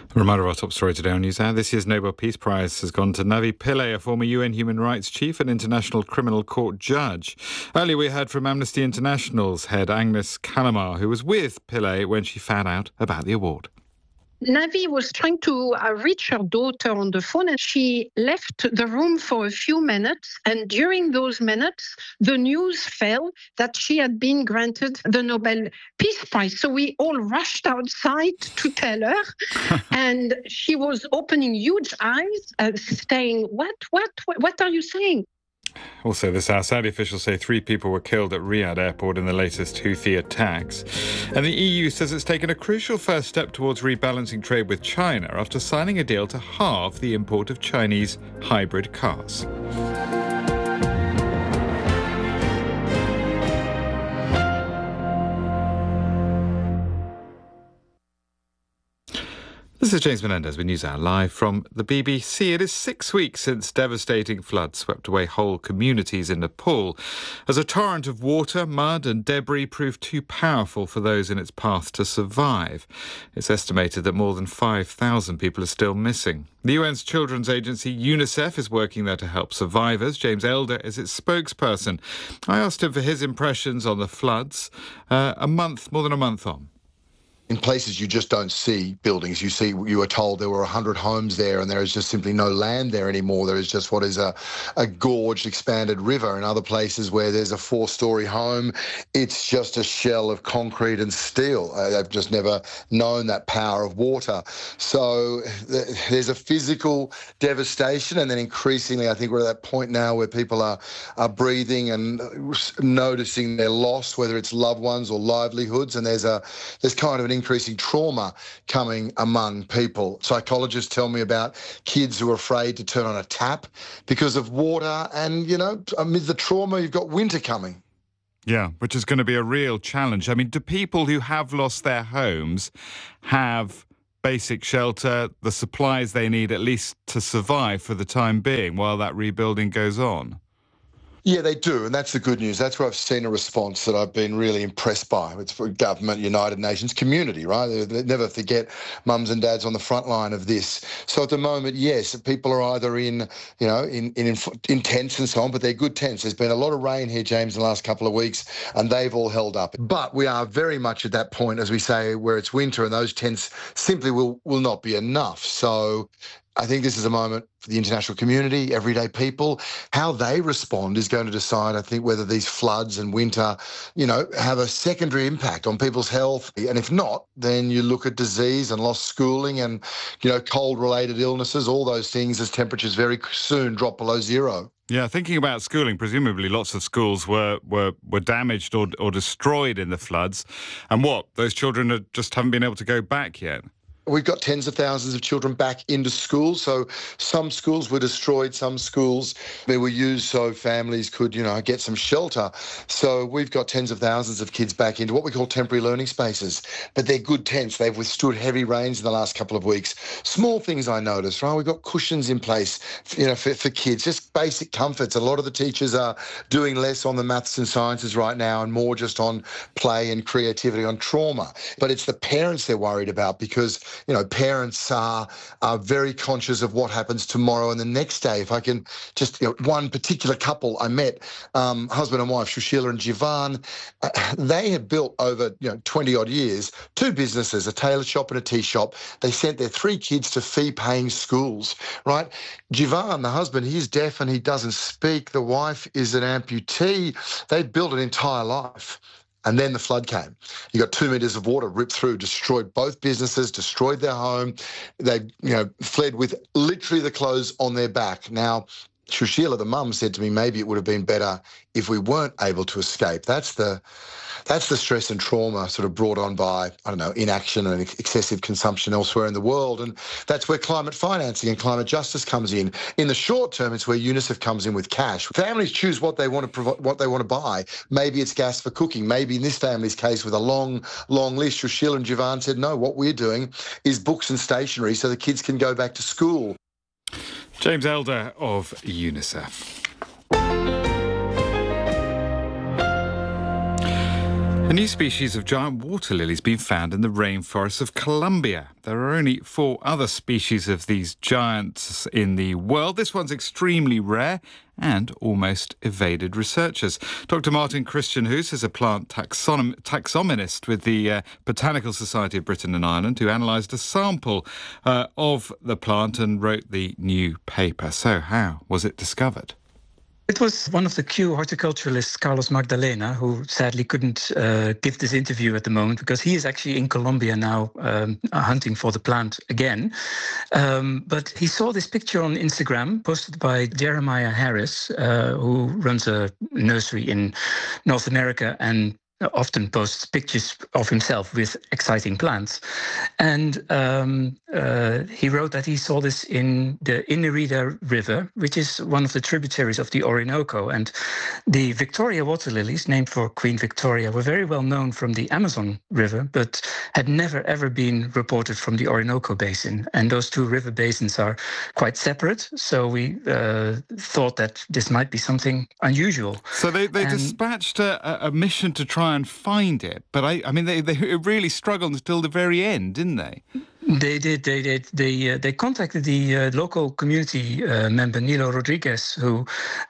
A reminder of our top story today on NewsHour. This year's Nobel Peace Prize has gone to Navi Pillay, a former UN Human Rights Chief and International Criminal Court judge. Earlier we heard from Amnesty International's head Agnes Callamard, who was with Pillay when she found out about the award. Navi was trying to reach her daughter on the phone, and she left the room for a few minutes. And during those minutes, the news fell that she had been granted the Nobel Peace Prize. So we all rushed outside to tell her, and she was opening huge eyes, saying, "What are you saying?" Also this hour, Saudi officials say 3 people were killed at Riyadh airport in the latest Houthi attacks. And the EU says it's taken a crucial first step towards rebalancing trade with China after signing a deal to halve the import of Chinese hybrid cars. This is James Menendez with NewsHour, live from the BBC. It is 6 weeks since devastating floods swept away whole communities in Nepal, as a torrent of water, mud and debris proved too powerful for those in its path to survive. It's estimated that more than 5,000 people are still missing. The UN's children's agency UNICEF is working there to help survivors. James Elder is its spokesperson. I asked him for his impressions on the floods more than a month on. In places you just don't see buildings. You were told there were 100 homes there and there is just simply no land there anymore. There is just what is a gorged, expanded river. In other places where there's a 4-story home, it's just a shell of concrete and steel. I've just never known that power of water. So there's a physical devastation, and then increasingly I think we're at that point now where people are breathing and noticing their loss, whether it's loved ones or livelihoods, and there's kind of an increasing trauma coming among people. Psychologists tell me about kids who are afraid to turn on a tap because of water, and, amid the trauma, you've got winter coming. Yeah, which is going to be a real challenge. I mean, do people who have lost their homes have basic shelter, the supplies they need at least to survive for the time being while that rebuilding goes on? Yeah, they do, and that's the good news. That's where I've seen a response that I've been really impressed by. It's for government, United Nations, community, right? They never forget mums and dads on the front line of this. So at the moment, yes, people are either in tents and so on, but they're good tents. There's been a lot of rain here, James, in the last couple of weeks, and they've all held up. But we are very much at that point, as we say, where it's winter, and those tents simply will not be enough. So I think this is a moment for the international community, everyday people. How they respond is going to decide, I think, whether these floods and winter, have a secondary impact on people's health. And if not, then you look at disease and lost schooling and, cold-related illnesses, all those things, as temperatures very soon drop below zero. Yeah, thinking about schooling, presumably lots of schools were damaged or destroyed in the floods. And those children just haven't been able to go back yet? We've got tens of thousands of children back into school. So some schools were destroyed, some schools they were used so families could, get some shelter. So we've got tens of thousands of kids back into what we call temporary learning spaces. But they're good tents. They've withstood heavy rains in the last couple of weeks. Small things I noticed, right? We've got cushions in place, for kids, just basic comforts. A lot of the teachers are doing less on the maths and sciences right now and more just on play and creativity, on trauma. But it's the parents they're worried about, because parents are very conscious of what happens tomorrow and the next day. If I can just, one particular couple I met, husband and wife, Shushila and Jivan, they have built over 20-odd years 2 businesses, a tailor shop and a tea shop. They sent their 3 kids to fee-paying schools, right? Jivan, the husband, he's deaf and he doesn't speak. The wife is an amputee. They built an entire life. And then the flood came. You got 2 meters of water ripped through, destroyed both businesses, destroyed their home. They, fled with literally the clothes on their back. Now, Shushila, the mum, said to me, maybe it would have been better if we weren't able to escape. That's the stress and trauma sort of brought on by, inaction and excessive consumption elsewhere in the world. And that's where climate financing and climate justice comes in. In the short term, it's where UNICEF comes in with cash. Families choose what they want to buy. Maybe it's gas for cooking. Maybe in this family's case, with a long list, Shushila and Jivan said, no, what we're doing is books and stationery so the kids can go back to school. James Elder of UNICEF. A new species of giant water lilies been found in the rainforests of Colombia. There are only 4 other species of these giants in the world. This one's extremely rare and almost evaded researchers. Dr. Martin Christianhuys is a plant taxonomist with the Botanical Society of Britain and Ireland, who analysed a sample of the plant and wrote the new paper. So how was it discovered? It was one of the Kew horticulturalists, Carlos Magdalena, who sadly couldn't give this interview at the moment because he is actually in Colombia now hunting for the plant again. But he saw this picture on Instagram posted by Jeremiah Harris, who runs a nursery in North America and often posts pictures of himself with exciting plants. And he wrote that he saw this in the Inirida River, which is one of the tributaries of the Orinoco. And the Victoria water lilies, named for Queen Victoria, were very well known from the Amazon River, but had never ever been reported from the Orinoco Basin. And those 2 river basins are quite separate. So we thought that this might be something unusual. So they dispatched a mission to try and find it, but I mean they really struggled until the very end, didn't they? They did. They contacted the local community member Nilo Rodriguez, who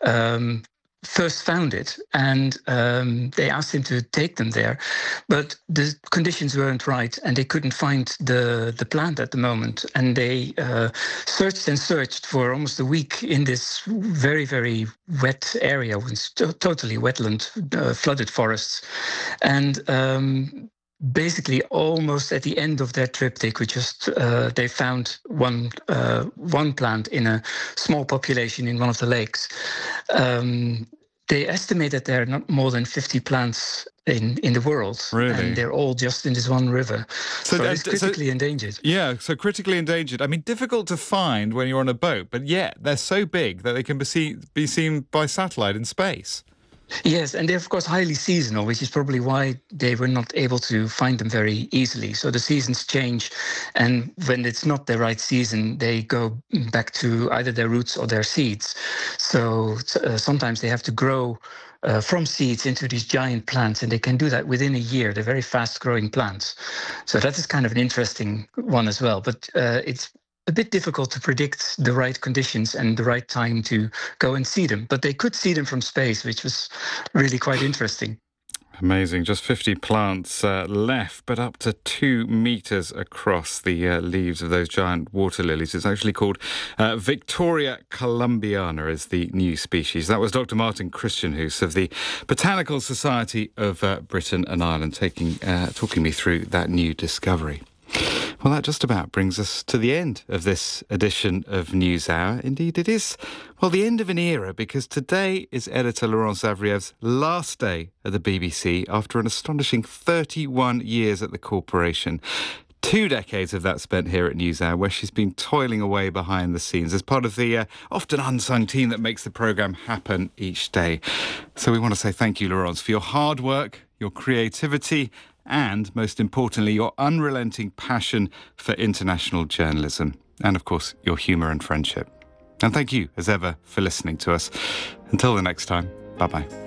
first found it, and they asked him to take them there, but the conditions weren't right, and they couldn't find the plant at the moment. And they searched and searched for almost a week in this very, very wet area, with totally wetland, flooded forests, and basically, almost at the end of their trip, they could just they found one plant in a small population in one of the lakes. They estimate that there are not more than 50 plants in the world, really? And they're all just in this one river. So it's critically endangered. Yeah, so critically endangered. I mean, difficult to find when you're on a boat, but yet they're so big that they can be seen by satellite in space. Yes, and they're, of course, highly seasonal, which is probably why they were not able to find them very easily. So the seasons change, and when it's not the right season, they go back to either their roots or their seeds. So sometimes they have to grow from seeds into these giant plants, and they can do that within a year. They're very fast-growing plants. So that is kind of an interesting one as well. But it's a bit difficult to predict the right conditions and the right time to go and see them. But they could see them from space, which was really quite interesting. Amazing. Just 50 plants left, but up to 2 metres across the leaves of those giant water lilies. It's actually called Victoria columbiana is the new species. That was Dr. Martin Christianhuys of the Botanical Society of Britain and Ireland talking me through that new discovery. Well, that just about brings us to the end of this edition of NewsHour. Indeed, it is, well, the end of an era, because today is editor Laurence Zavriev's last day at the BBC after an astonishing 31 years at the corporation. 2 decades of that spent here at NewsHour, where she's been toiling away behind the scenes as part of the often unsung team that makes the programme happen each day. So we want to say thank you, Laurence, for your hard work, your creativity, and, most importantly, your unrelenting passion for international journalism. And, of course, your humour and friendship. And thank you, as ever, for listening to us. Until the next time, bye-bye.